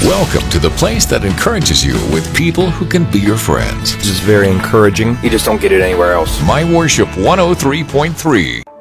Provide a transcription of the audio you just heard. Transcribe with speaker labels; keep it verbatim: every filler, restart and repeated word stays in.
Speaker 1: Welcome to the place that encourages you with people who can be your friends.
Speaker 2: This is very encouraging. You just don't get it anywhere else.
Speaker 1: My Worship one oh three point three.